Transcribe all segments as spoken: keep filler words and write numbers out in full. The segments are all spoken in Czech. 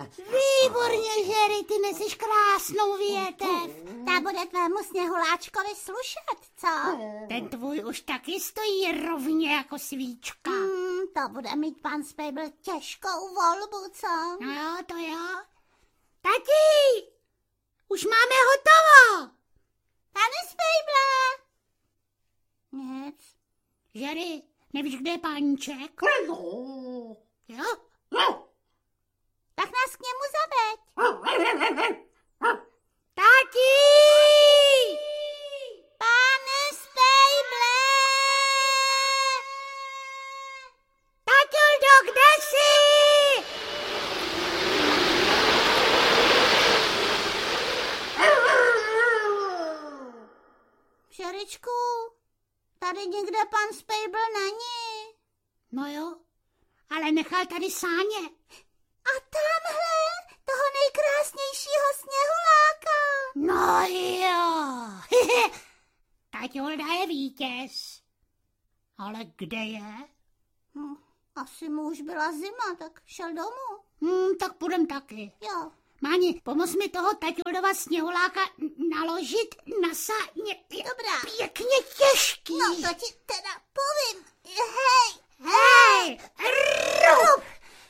Výborně, Jerry, ty neseš krásnou větev. Ta bude tvému sněhuláčkovi slušet, co? Ten tvůj už taky stojí rovně jako svíčka. Hmm, to bude mít pan Spejbl těžkou volbu, co? No jo, to jo. Tati, už máme hotovo. Pane Spejble. Nic. Jerry, nevíš, kde je páníček? Jo? Tak nás k němu zaveď. Tati! Pane Spejble! Tatildo, kde jsi? Šeričku, tady někde pan Spejbl není. No jo, ale nechal tady sáně. A tamhle, toho nejkrásnějšího sněhuláka. No jo. Tatilda je vítěz. Ale kde je? Hm, asi mu už byla zima, tak šel domů. Hmm, tak půjdem taky. Jo. Máni, pomoz mi toho Tatildova sněhuláka naložit na sáně. Dobrá. Pěkně těžký. No to ti teda povím. Hej. Hej, rup.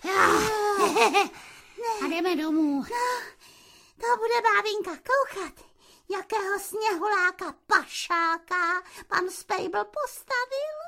A jdeme domů. No, to bude bávinka koukat, jakého sněhuláka pašáka pan Spejbl postavil.